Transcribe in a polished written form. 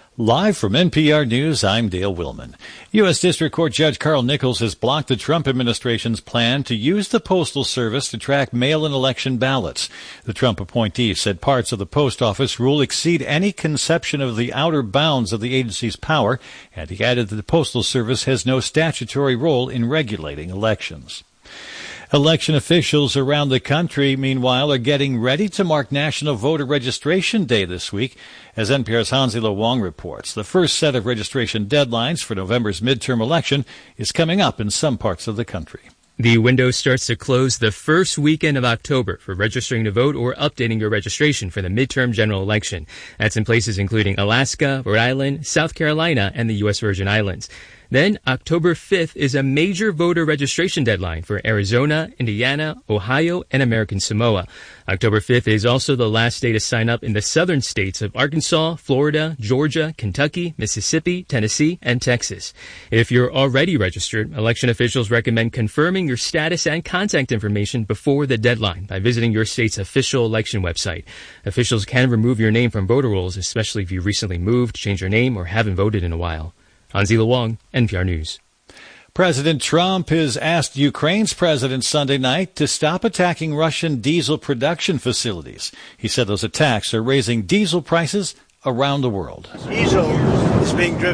Live from NPR News, I'm Dale Willman. U.S. District Court Judge Carl Nichols has blocked the Trump administration's plan to use the Postal Service to track mail-in election ballots. The Trump appointee said parts of the post office rule exceed any conception of the outer bounds of the agency's power, and he added that the Postal Service has no statutory role in regulating elections. Election officials around the country, meanwhile, are getting ready to mark National Voter Registration Day this week. As NPR's Hansi-Lo Wong reports, the first set of registration deadlines for November's midterm election is coming up in some parts of the country. The window starts to close the first weekend of October for registering to vote or updating your registration for the midterm general election. That's in places including Alaska, Rhode Island, South Carolina, and the U.S. Virgin Islands. Then, October 5th is a major voter registration deadline for Arizona, Indiana, Ohio, and American Samoa. October 5th is also the last day to sign up in the southern states of Arkansas, Florida, Georgia, Kentucky, Mississippi, Tennessee, and Texas. If you're already registered, election officials recommend confirming your status and contact information before the deadline by visiting your state's official election website. Officials can remove your name from voter rolls, especially if you recently moved, changed your name, or haven't voted in a while. Hansi-Lo Wong, NPR News. President Trump has asked Ukraine's president Sunday night to stop attacking Russian diesel production facilities. He said those attacks are raising diesel prices around the world. Diesel is being driven